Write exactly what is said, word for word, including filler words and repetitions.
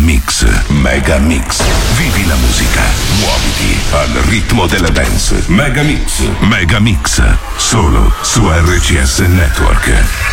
Mix, Mega Mix. Vivi la musica, muoviti al ritmo della dance. Mega Mix, Mega Mix, solo su R C S Network.